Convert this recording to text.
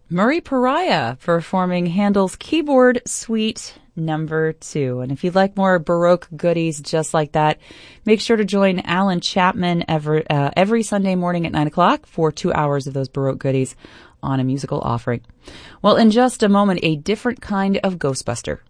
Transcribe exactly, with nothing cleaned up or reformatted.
Murray Pariah performing Handel's Keyboard Suite Number Two. And if you'd like more Baroque goodies just like that, make sure to join Alan Chapman every, uh, every Sunday morning at nine o'clock for two hours of those Baroque goodies on A Musical Offering. Well, in just a moment, a different kind of Ghostbuster.